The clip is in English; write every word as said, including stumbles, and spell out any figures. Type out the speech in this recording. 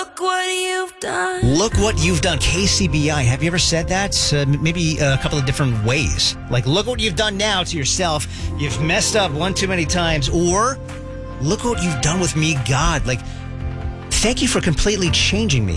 Look what you've done. Look what you've done. K C B I. Have you ever said that? Uh, maybe a couple of different ways. Like, look what you've done now to yourself. You've messed up one too many times. Or, look what you've done with me, God. Like, thank you for completely changing me.